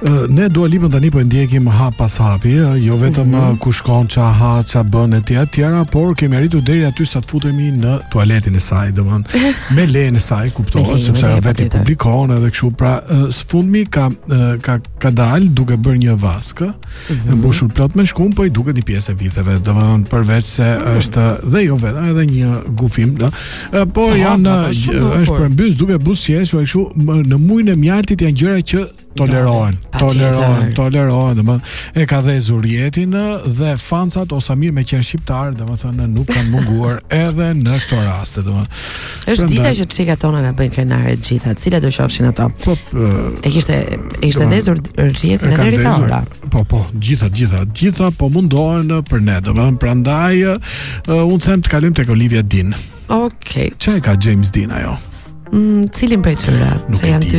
Ne Dua Lipën tani po e ndjekim hap pas hapi, jo vetëm ku shkon, ça ha, ça bën etj, por kemi arritur deri aty sa të futemi në tualetin e saj, domethënë me lejen e saj, kuptohet, sepse vetë publikon edhe kështu. Pra sfundmi ka dalë duke bërë një vaskë, e mbushur plot me shkum, po i duket një pjesë e viteve, domethënë përveç se është dhe jo vetëm edhe një gufim, po është përmbys duke buzëqeshur kështu. Në muajin e mjaltit janë gjëra që tolerohen, domethënë e ka dhezur jetin dhe fancat ose mirë me qenë shqiptar, domethënë nuk kanë munguar edhe në këto raste, domethënë. Është dita që çikat tona na bëjnë krenare të gjitha, cilat do shofshin ato. E kishte dhezur jetin edhe deri ka ora. Po, gjitha po mundohen për ne, domethënë prandaj unë them të kalojmë tek Olivia Dean. Okej. Çfarë ka James Dean ajo? Cilin prej tyre? Se janë